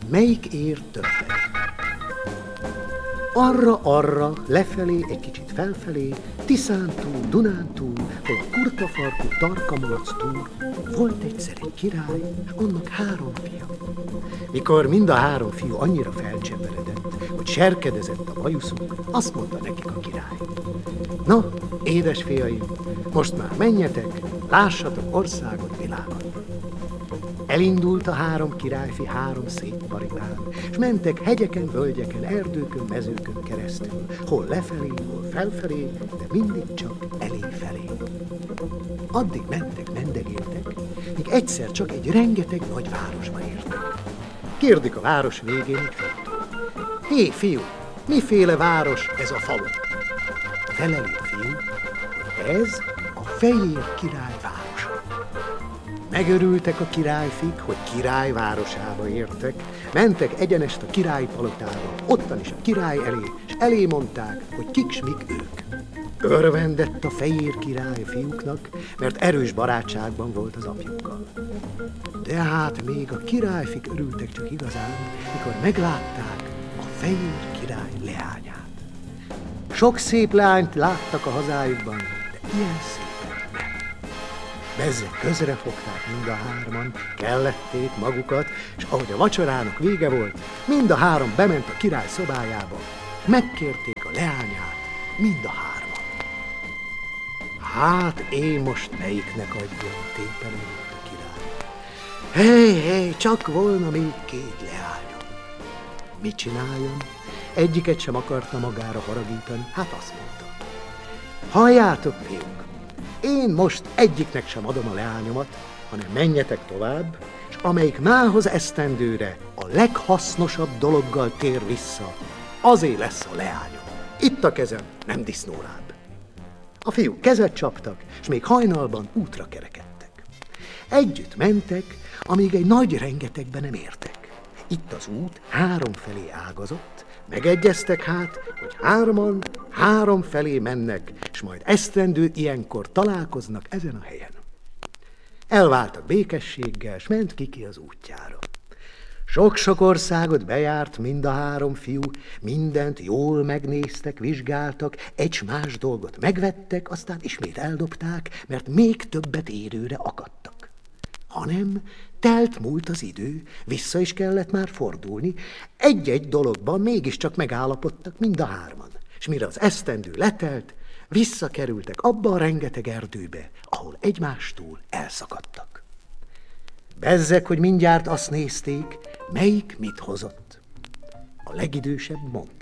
melyik ér többet. Arra-arra, lefelé, egy kicsit felfelé, Tiszántúl, Dunántúl, hol a kurtafarkú Tarkamalac túl, volt egyszer egy király, annak 3 fia. Mikor mind a 3 fiú annyira felcseperedett, hogy serkedezett a bajuszuk, azt mondta nekik a király: Na, édes fiaim, most már menjetek, lássatok országot, világot. Elindult a 3 királyfi 3 szép paripán, s mentek hegyeken, völgyeken, erdőkön, mezőkön keresztül, hol lefelé, hol felfelé, de mindig csak elé-felé. Addig mentek, mendegéltek, míg egyszer csak egy rengeteg nagy városba értek. Kérdik a város végén egy fiútól: Hé, fiú, miféle város ez a falu? Feleli a fiú, hogy ez a Fejér király városa. Megörültek a királyfik, hogy király városába értek, mentek egyenest a király palotába, ottan is a király elé, és elé mondták, hogy kik s mik ők. Örvendett a Fejér király fiúknak, mert erős barátságban volt az apjukkal. De hát még a királyfik örültek csak igazán, mikor meglátták a Fejér király leányát. Sok szép leányt láttak a hazájukban, de ilyen szép. Bezzeg közrefogták mind a 3-an, kellették magukat, és ahogy a vacsorának vége volt, mind a 3 bement a király szobájába, megkérték a leányát, mind a 3-an. Hát én most melyiknek adjam, tépelegett a király. Hé, csak volna még 2 leányom. Mit csináljon? Egyiket sem akarta magára haragítani, hát azt mondta: Halljátok, fiúk! Én most egyiknek sem adom a leányomat, hanem menjetek tovább, és amelyik mához esztendőre a leghasznosabb dologgal tér vissza, azé lesz a leányom. Itt a kezem, nem disznórább. A fiúk kezet csaptak, és még hajnalban útra kerekedtek. Együtt mentek, amíg egy nagy rengetegbe nem értek. Itt az út 3 felé ágazott, megegyeztek hát, hogy 3-an 3 felé mennek, és majd esztendő ilyenkor találkoznak ezen a helyen. Elváltak békességgel, s ment ki az útjára. Sok-sok országot bejárt mind a 3 fiú, mindent jól megnéztek, vizsgáltak, egy más dolgot megvettek, aztán ismét eldobták, mert még többet érőre akadtak. Hanem telt múlt az idő, vissza is kellett már fordulni, egy-egy dologban mégiscsak megállapodtak mind a 3-an, és mire az esztendő letelt, visszakerültek abba a rengeteg erdőbe, ahol egymástól elszakadtak. Bezzeg, hogy mindjárt azt nézték, melyik mit hozott. A legidősebb mondta: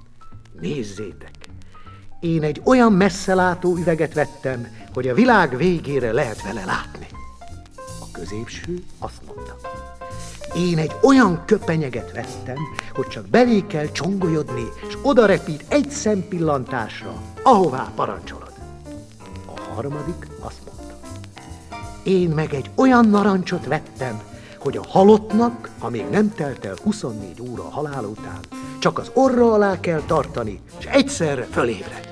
Nézzétek, én egy olyan messzelátó üveget vettem, hogy a világ végére lehet vele látni. A középső azt mondta: Én egy olyan köpenyeget vettem, hogy csak belé kell csongolyodni, és oda repít egy szempillantásra, ahová parancsolod. A harmadik azt mondta: Én meg egy olyan narancsot vettem, hogy a halottnak, ha még nem telt el 24 óra a halál után, csak az orra alá kell tartani, és egyszerre fölébred.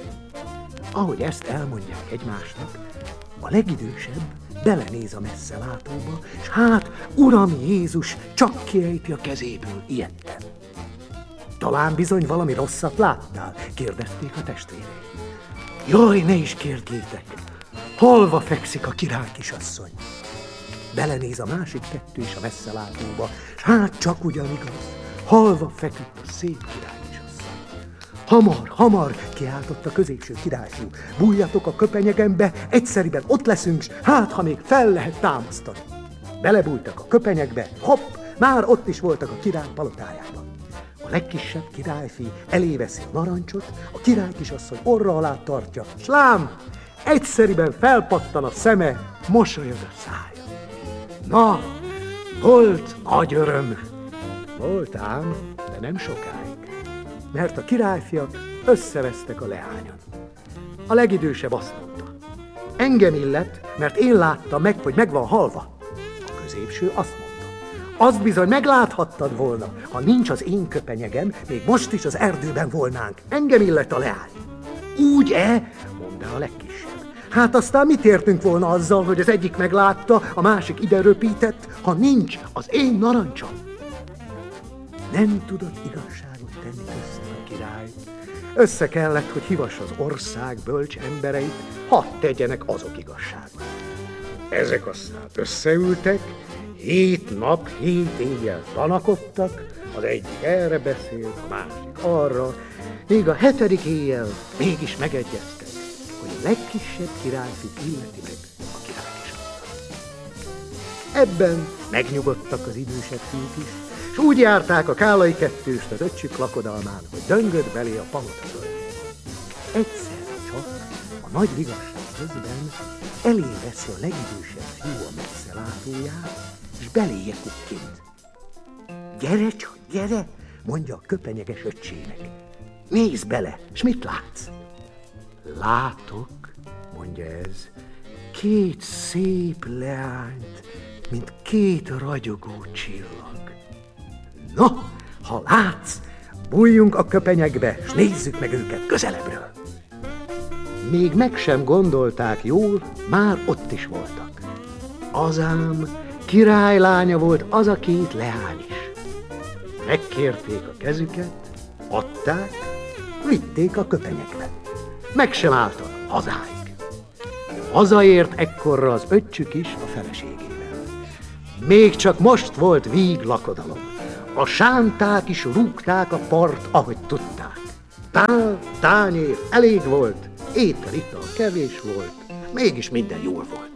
Ahogy ezt elmondják egymásnak, a legidősebb belenéz a messzelátóba, és hát, Uram Jézus, csak kiejti a kezéből ijedten. Talán bizony valami rosszat láttál? Kérdezték a testvérei. Jaj, ne is kérdjétek! Halva fekszik a király kisasszony. Belenéz a másik kettő is a messzelátóba, és hát csak ugyanigaz, halva feküdt a szép király kisasszony. Hamar, hamar, kiáltott a középső királyfiú, bújjatok a köpenyegembe, egyszeriben ott leszünk, s hát, ha még fel lehet támasztani. Belebújtak a köpenyegbe, hopp, már ott is voltak a király palotájában. A legkisebb királyfi eléveszi a narancsot, a királykisasszony orra alá tartja, s lám, egyszeriben felpattan a szeme, mosolyog a szája. Na, volt nagy öröm. Volt ám, de nem sokáig, mert a királyfiak összevesztek a leányon. A legidősebb azt mondta: Engem illet, mert én láttam meg, hogy meg van halva. A középső azt mondta: Azt bizony megláthattad volna, ha nincs az én köpenyegem, még most is az erdőben volnánk. Engem illet a leány. Úgy-e? Mondta a legkisebb. Hát aztán mit értünk volna azzal, hogy az egyik meglátta, a másik ide röpített, ha nincs az én narancsom? Nem tudott igazságot tenni össze a király. Össze kellett, hogy hívassa az ország bölcs embereit, hadd tegyenek azok igazságot. Ezek aztán összeültek, 7 nap, 7 éjjel tanakodtak, az egyik erre beszélt, a másik arra, míg a 7. éjjel mégis megegyeztek, hogy a legkisebb királyfi illeti meg a királykisabbat. Ebben megnyugodtak az idősebb fiúk is, és úgy járták a Kállai kettőst az öccsük lakodalmán, hogy döngött belé a palotaföldbe. Egyszerre csak a nagy vigasság közben elé veszi a legidősebb fiú a messzelátóját, és beléje kukkint. Gyere csak, gyere, mondja a köpenyeges öccsének. Nézz bele, s mit látsz? Látok, mondja ez, 2 szép leányt, mint 2 ragyogó csillag. No, ha látsz, bújjunk a köpenyekbe, s nézzük meg őket közelebbről. Még meg sem gondolták jól, már ott is voltak. Azám királylánya volt az a 2 leány is. Megkérték a kezüket, adták, vitték a köpenyekbe. Meg sem álltak hazáig. Hazaért ekkorra az öccsük is a feleségével. Még csak most volt víg lakodalom. A sánták is rúgták a part, ahogy tudták. Tál, tányér elég volt, étel, ital kevés volt, mégis minden jól volt.